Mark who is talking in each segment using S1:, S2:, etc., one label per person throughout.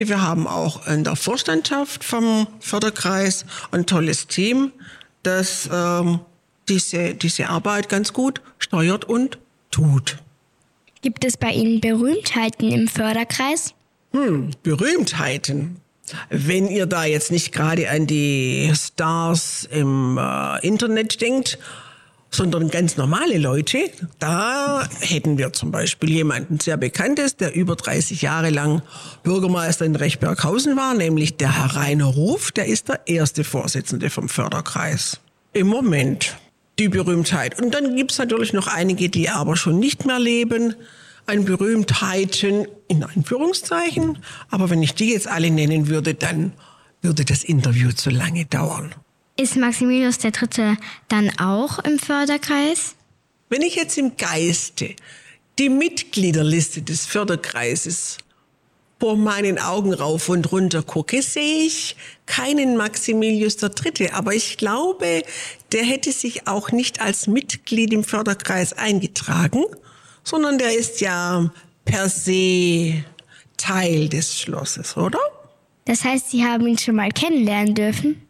S1: Wir haben auch in der Vorstandschaft vom Förderkreis ein tolles Team, das diese Arbeit ganz gut steuert und tut.
S2: Gibt es bei Ihnen Berühmtheiten im Förderkreis?
S1: Berühmtheiten. Wenn ihr da jetzt nicht gerade an die Stars im Internet denkt, sondern ganz normale Leute, da hätten wir zum Beispiel jemanden sehr Bekanntes, der über 30 Jahre lang Bürgermeister in Rechberghausen war, nämlich der Herr Rainer Ruf, der ist der erste Vorsitzende vom Förderkreis. Im Moment die Berühmtheit. Und dann gibt's natürlich noch einige, die aber schon nicht mehr leben, an Berühmtheiten in Anführungszeichen. Aber wenn ich die jetzt alle nennen würde, dann würde das Interview zu lange dauern.
S2: Ist Maximilius III. Dann auch im Förderkreis?
S1: Wenn ich jetzt im Geiste die Mitgliederliste des Förderkreises vor meinen Augen rauf und runter gucke, sehe ich keinen Maximilius III. Aber ich glaube, der hätte sich auch nicht als Mitglied im Förderkreis eingetragen, sondern der ist ja per se Teil des Schlosses, oder?
S2: Das heißt, Sie haben ihn schon mal kennenlernen dürfen?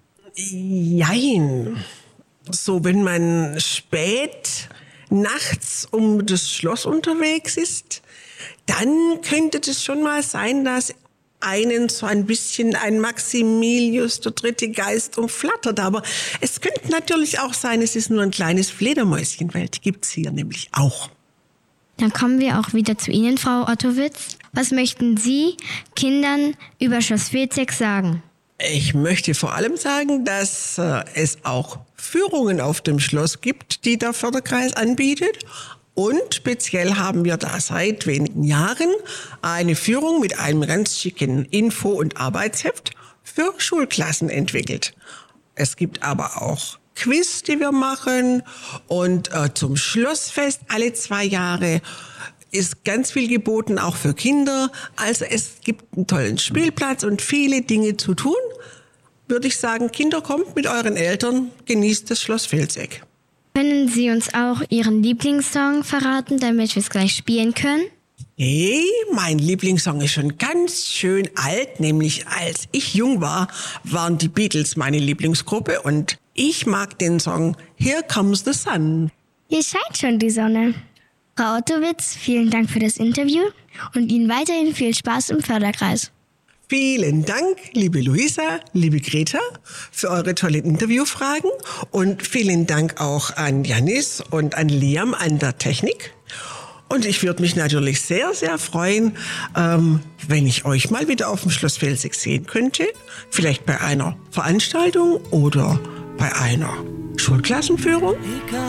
S1: Jein. So, wenn man spät nachts um das Schloss unterwegs ist, dann könnte es schon mal sein, dass einen so ein bisschen ein Maximilius III. Geist umflattert. Aber es könnte natürlich auch sein, es ist nur ein kleines Fledermäuschen, weil die gibt's hier nämlich auch.
S2: Dann kommen wir auch wieder zu Ihnen, Frau Ottowitz. Was möchten Sie Kindern über Schloss Vilseck sagen?
S1: Ich möchte vor allem sagen, dass es auch Führungen auf dem Schloss gibt, die der Förderkreis anbietet. Und speziell haben wir da seit wenigen Jahren eine Führung mit einem ganz schicken Info- und Arbeitsheft für Schulklassen entwickelt. Es gibt aber auch Quiz, die wir machen. Und zum Schlossfest alle 2 Jahre ist ganz viel geboten, auch für Kinder. Also es gibt einen tollen Spielplatz und viele Dinge zu tun. Würde ich sagen, Kinder, kommt mit euren Eltern, genießt das Schloss Vilseck.
S2: Können Sie uns auch Ihren Lieblingssong verraten, damit wir es gleich spielen können?
S1: Hey, mein Lieblingssong ist schon ganz schön alt, nämlich als ich jung war, waren die Beatles meine Lieblingsgruppe und ich mag den Song Here Comes the Sun.
S2: Hier scheint schon die Sonne. Frau Ottowitz, vielen Dank für das Interview und Ihnen weiterhin viel Spaß im Förderkreis.
S1: Vielen Dank, liebe Luisa, liebe Greta, für eure tollen Interviewfragen und vielen Dank auch an Janis und an Liam an der Technik. Und ich würde mich natürlich sehr, sehr freuen, wenn ich euch mal wieder auf dem Schloss Vilseck sehen könnte. Vielleicht bei einer Veranstaltung oder bei einer Schulklassenführung.